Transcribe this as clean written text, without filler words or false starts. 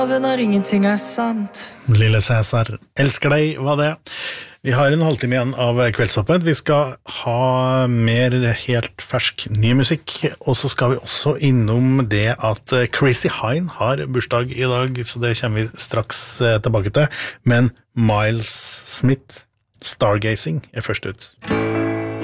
Når ingenting sant. Lille Cæsar, elsker deg, hva det? Vi har en halvtime igjen av kveldsåpent. Vi skal ha mer helt fersk ny musikk, og så skal vi også innom det at Chrissy Hine har bursdag i dag, så det kommer vi straks tilbake til. Men Miles Smith, Stargazing, først ut.